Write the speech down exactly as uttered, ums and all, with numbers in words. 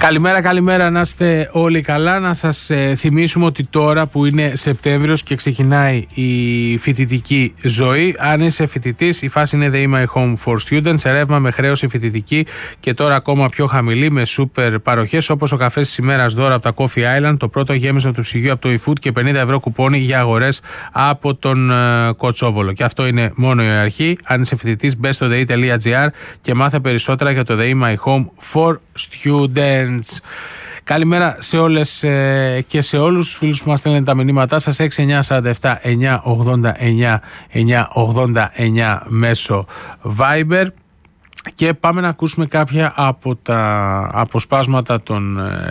Καλημέρα, καλημέρα, να είστε όλοι καλά. Να σας ε, θυμίσουμε ότι τώρα που είναι Σεπτέμβριος και ξεκινάει η φοιτητική ζωή, αν είσαι φοιτητής, η φάση είναι The My Home for Students, σε ρεύμα με χρέωση φοιτητική και τώρα ακόμα πιο χαμηλή με σούπερ παροχές όπως ο καφές της ημέρας δώρα από τα Coffee Island, το πρώτο γέμισμα του ψυγείου από το eFood και πενήντα ευρώ κουπόνι για αγορές από τον ε, Κοτσόβολο. Και αυτό είναι μόνο η αρχή. Αν είσαι φοιτητής, μπες στο the.gr και μάθε περισσότερα για το The My Home for Students. Καλημέρα σε όλες ε, και σε όλους τους φίλους που μας στέλνουν τα μηνύματά σας. Έξι εννιά σαράντα επτά εννιά ογδόντα εννιά εννιά ογδόντα εννιά μέσω Viber. Και πάμε να ακούσουμε κάποια από τα αποσπάσματα των